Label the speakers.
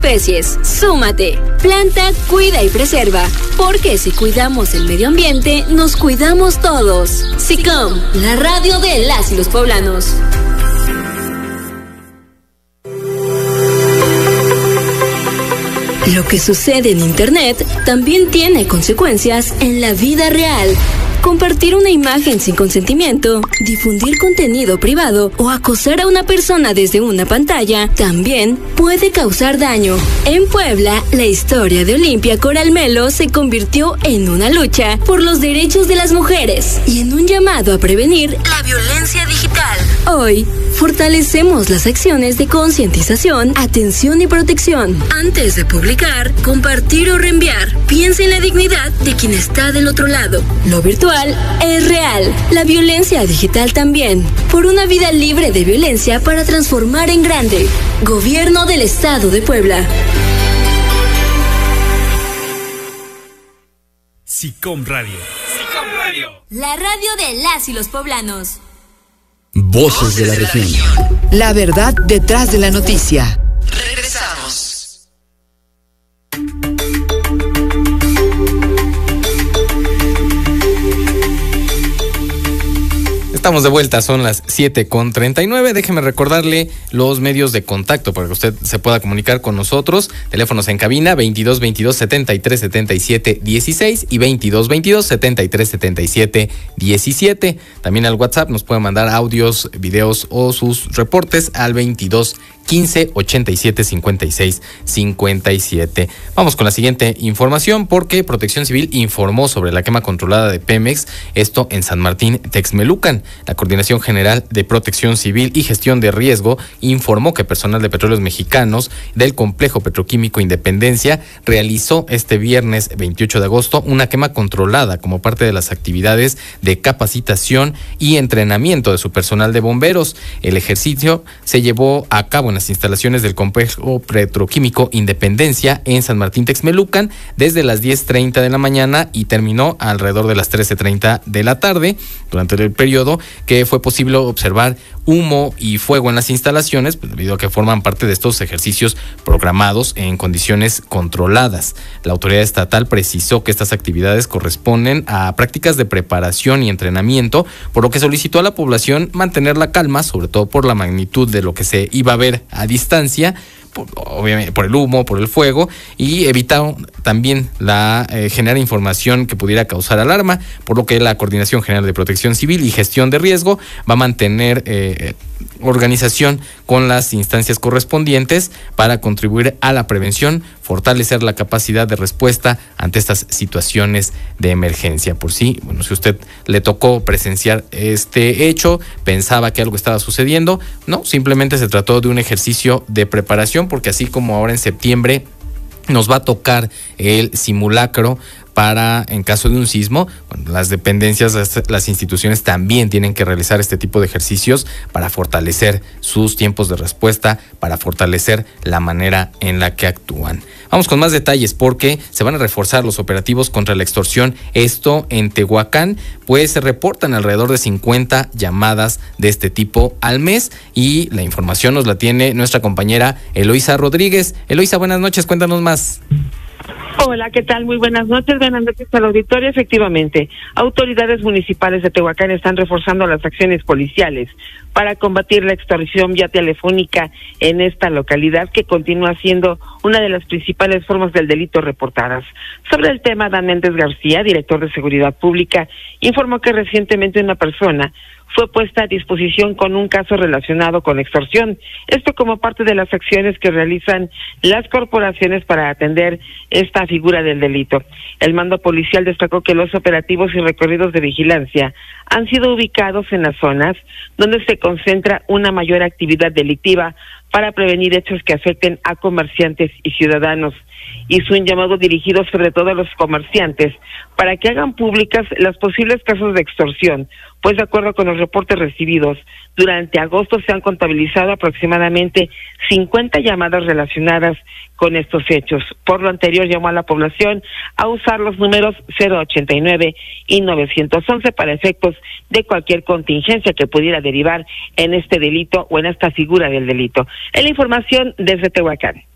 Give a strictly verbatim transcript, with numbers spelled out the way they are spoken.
Speaker 1: especies. Súmate. Planta, cuida y preserva. Porque si cuidamos el medio ambiente, nos cuidamos todos. SICOM, la radio de las y los poblanos. Lo que sucede en Internet también tiene consecuencias en la vida real. Compartir una imagen sin consentimiento, difundir contenido privado o acosar a una persona desde una pantalla también puede causar daño. En Puebla, la historia de Olimpia Coral Melo se convirtió en una lucha por los derechos de las mujeres y en un llamado a prevenir la violencia digital. Hoy, fortalecemos las acciones de concientización, atención y protección. Antes de publicar, compartir o reenviar, piensa en la dignidad de quien está del otro lado. Lo virtual es real, la violencia digital también. Por una vida libre de violencia para transformar en grande. Gobierno del Estado de Puebla.
Speaker 2: SICOM Radio. SICOM Radio.
Speaker 1: La radio de las y los poblanos.
Speaker 3: Voces de la región.
Speaker 4: La verdad detrás de la noticia.
Speaker 3: Regresamos.
Speaker 5: Estamos de vuelta, son las siete con treinta y nueve. Déjeme recordarle los medios de contacto para que usted se pueda comunicar con nosotros. Teléfonos en cabina veintidós veintidós setenta y tres setenta y siete dieciséis y veintidós veintidós setenta y tres setenta y siete diecisiete. También al WhatsApp nos puede mandar audios, videos o sus reportes al veintidós quince ochenta y siete cincuenta y seis cincuenta y siete. Vamos con la siguiente información porque Protección Civil informó sobre la quema controlada de Pemex, esto en San Martín Texmelucan. La Coordinación General de Protección Civil y Gestión de Riesgo informó que personal de Petróleos Mexicanos del Complejo Petroquímico Independencia realizó este viernes veintiocho de agosto una quema controlada como parte de las actividades de capacitación y entrenamiento de su personal de bomberos. El ejercicio se llevó a cabo en las instalaciones del Complejo Petroquímico Independencia en San Martín Texmelucan desde las diez treinta de la mañana y terminó alrededor de las trece treinta de la tarde. Durante el periodo que fue posible observar humo y fuego en las instalaciones, pues, debido a que forman parte de estos ejercicios programados en condiciones controladas. La autoridad estatal precisó que estas actividades corresponden a prácticas de preparación y entrenamiento, por lo que solicitó a la población mantener la calma, sobre todo por la magnitud de lo que se iba a ver a distancia, por, obviamente por el humo, por el fuego, y evitado también la eh, generar información que pudiera causar alarma, por lo que la Coordinación General de Protección Civil y Gestión de Riesgo va a mantener eh, organización con las instancias correspondientes para contribuir a la prevención, fortalecer la capacidad de respuesta ante estas situaciones de emergencia. Por sí, bueno, si usted le tocó presenciar este hecho, pensaba que algo estaba sucediendo, no, simplemente se trató de un ejercicio de preparación, porque así como ahora en septiembre nos va a tocar el simulacro para, en caso de un sismo, bueno, las dependencias, las, las instituciones también tienen que realizar este tipo de ejercicios para fortalecer sus tiempos de respuesta, para fortalecer la manera en la que actúan. Vamos con más detalles porque se van a reforzar los operativos contra la extorsión, esto en Tehuacán, pues se reportan alrededor de cincuenta llamadas de este tipo al mes y la información nos la tiene nuestra compañera Eloisa Rodríguez. Eloisa, buenas noches, cuéntanos más.
Speaker 6: Hola, ¿qué tal? Muy buenas noches, buenas noches al auditorio. Efectivamente, autoridades municipales de Tehuacán están reforzando las acciones policiales para combatir la extorsión vía telefónica en esta localidad, que continúa siendo una de las principales formas del delito reportadas. Sobre el tema, Dan Méndez García, director de Seguridad Pública, informó que recientemente una persona fue puesta a disposición con un caso relacionado con extorsión. Esto como parte de las acciones que realizan las corporaciones para atender esta figura del delito. El mando policial destacó que los operativos y recorridos de vigilancia han sido ubicados en las zonas donde se concentra una mayor actividad delictiva para prevenir hechos que afecten a comerciantes y ciudadanos. Hizo un llamado dirigido sobre todo a los comerciantes para que hagan públicas los posibles casos de extorsión, pues de acuerdo con los reportes recibidos, durante agosto se han contabilizado aproximadamente cincuenta llamadas relacionadas con estos hechos. Por lo anterior, llamó a la población a usar los números cero ochenta y nueve y novecientos once para efectos de cualquier contingencia que pudiera derivar en este delito o en esta figura del delito. Es la información desde Tehuacán.